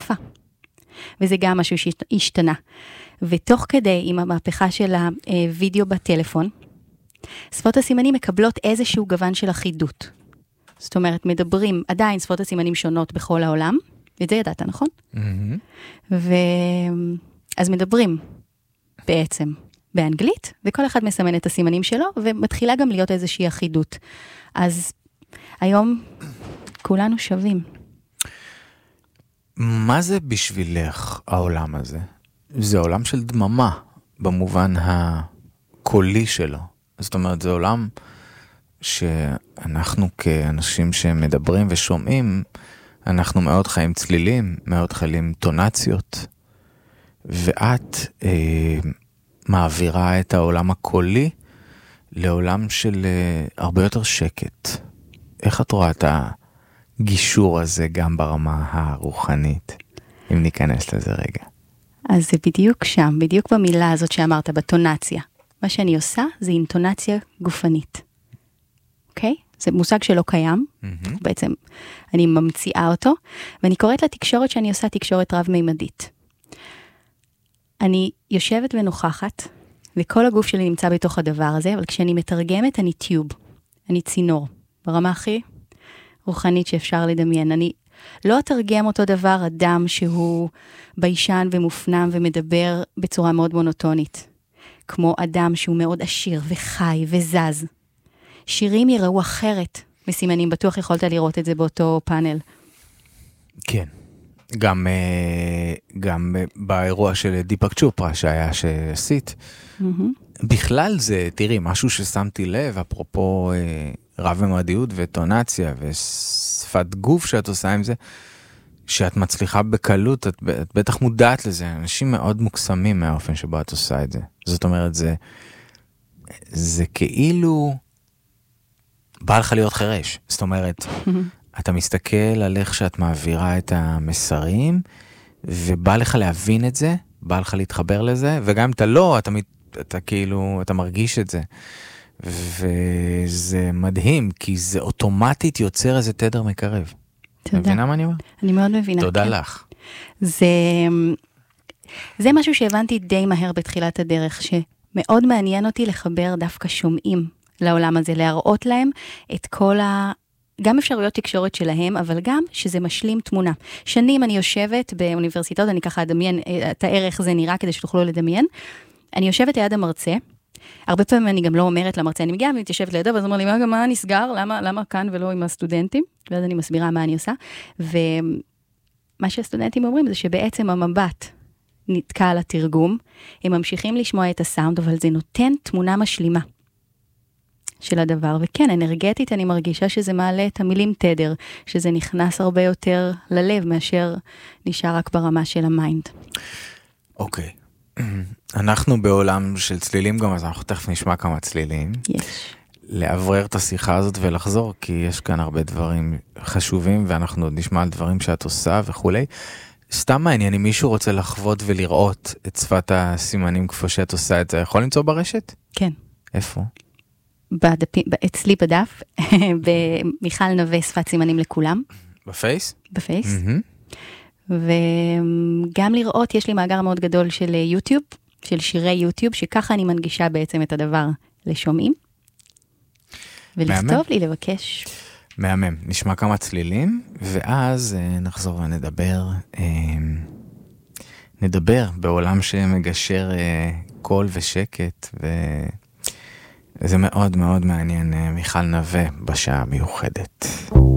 שפה. וזה גם משהו שהשתנה. ותוך כדי, עם המהפכה של הווידאו בטלפון, שפות הסימנים מקבלות איזשהו גוון של אחידות. זאת אומרת, מדברים, עדיין שפות הסימנים שונות בכל העולם, ואת זה ידעת, נכון? אז מדברים בעצם באנגלית, וכל אחד מסמן את הסימנים שלו, ומתחילה גם להיות איזושהי אחידות. אז היום כולנו שווים. מה זה בשבילך העולם הזה? זה עולם של דממה, במובן הקולי שלו. זאת אומרת, זה עולם שאנחנו כאנשים שמדברים ושומעים, אנחנו מאוד חיים צלילים, מאוד חיים טונציות, ואת מעבירה את העולם הקולי לעולם של הרבה יותר שקט. איך את רואה את הגישור הזה גם ברמה הרוחנית, אם ניכנס לזה רגע? אז זה בדיוק שם, בדיוק במילה הזאת שאמרת, בטונציה. מה שאני עושה זה אינטונציה גופנית. אוקיי? זה מושג שלא קיים, בעצם אני ממציאה אותו, ואני קוראת לתקשורת שאני עושה תקשורת רב-מימדית. אני יושבת ונוכחת, וכל הגוף שלי נמצא בתוך הדבר הזה, אבל כשאני מתרגמת אני טיוב, אני צינור, ברמה הכי רוחנית שאפשר לדמיין. אני לא אתרגם אותו דבר אדם שהוא ביישן ומופנם ומדבר בצורה מאוד מונוטונית, כמו אדם שהוא מאוד עשיר וחי וזז. שירים יראו אחרת מסימנים, בטוח יכולת לראות את זה באותו פאנל. כן, גם באירוע של דיפק צ'ופרה שהיה שעשית, בכלל זה, תראי, משהו ששמתי לב, אפרופו רב-ממדיות וטונציה ושפת גוף שאת עושה עם זה, שאת מצליחה בקלות, את בטח מודעת לזה, אנשים מאוד מוקסמים מהאופן שבו את עושה את זה. זאת אומרת, זה כאילו בא לך להיות חרש. זאת אומרת, אתה מסתכל על איך שאת מעבירה את המסרים, ובא לך להבין את זה, בא לך להתחבר לזה, וגם אם אתה לא, אתה כאילו, אתה מרגיש את זה. וזה מדהים, כי זה אוטומטית יוצר איזה תדר מקרב. תודה. מבינה מה אני אומר? אני מאוד מבינה. תודה כן. לך. זה משהו שהבנתי די מהר בתחילת הדרך, שמאוד מעניין אותי לחבר דווקא שומעים לעולם הזה, להראות להם את כל גם אפשרויות תקשורת שלהם, אבל גם שזה משלים תמונה. שנים אני יושבת באוניברסיטאות, אני ככה אדמיין, תאר איך זה נראה כדי שתוכלו לדמיין. אני יושבת ליד המרצה, הרבה פעמים אני גם לא אומרת למרצה, אני מגיעה ומתיישבת לידו, ואז אומר לי, מה נסגר? למה כאן ולא עם הסטודנטים? ואז אני מסבירה מה אני עושה. ומה שהסטודנטים אומרים זה שבעצם המבט נתקע על התרגום, הם ממשיכים לשמוע את הסאונד, אבל זה נותן תמונה משלימה של הדבר. וכן, אנרגטית אני מרגישה שזה מעלה את המילים תדר, שזה נכנס הרבה יותר ללב מאשר נשאר רק ברמה של המיינד. אוקיי. אנחנו בעולם של צלילים גם, אז אנחנו תכף נשמע כמה צלילים. יש. לעברר את השיחה הזאת ולחזור, כי יש כאן הרבה דברים חשובים, ואנחנו עוד נשמע על דברים שאת עושה וכולי. סתם מעניין, אם מישהו רוצה לחוות ולראות את שפת הסימנים כפי שאת עושה את זה, יכול למצוא ברשת? כן. איפה? אצלי בדף, במיכל נווה שפת סימנים לכולם. בפייס? בפייס. וגם לראות, יש לי מאגר מאוד גדול של יוטיוב, של שירי יוטיוב, שככה אני מנגישה בעצם את הדבר לשומעים. ולכתוב לי, לבקש. מהמם. נשמע כמה צלילים, ואז נחזור ונדבר. נדבר בעולם שמגשר קול ושקט, וזה מאוד מאוד מעניין, מיכל נווה בשעה מיוחדת.